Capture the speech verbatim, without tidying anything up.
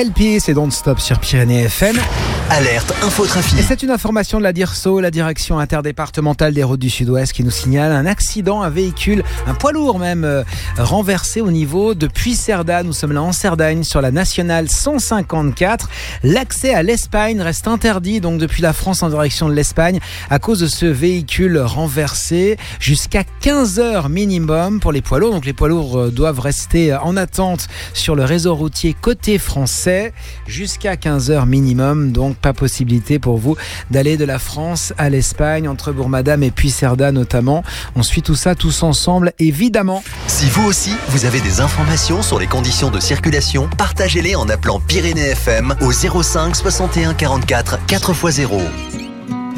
L P, c'est Don't Stop sur Pyrénées F M. Alerte infotrafic. Et c'est une information de la DIRSO, la direction interdépartementale des routes du Sud-Ouest, qui nous signale un accident, un véhicule, un poids lourd même, euh, renversé au niveau de Puigcerdà. Nous sommes là en Cerdagne sur la nationale cent cinquante-quatre. L'accès à l'Espagne reste interdit donc depuis la France en direction de l'Espagne à cause de ce véhicule renversé jusqu'à quinze heures minimum pour les poids lourds. Donc les poids lourds euh, doivent rester en attente sur le réseau routier côté français jusqu'à quinze heures minimum. Donc pas possibilité pour vous d'aller de la France à l'Espagne, entre Bourg-Madame et Puigcerdà notamment. On suit tout ça tous ensemble, évidemment. Si vous aussi, vous avez des informations sur les conditions de circulation, partagez-les en appelant Pyrénées F M au zéro cinq soixante et un quarante-quatre quatre fois zéro.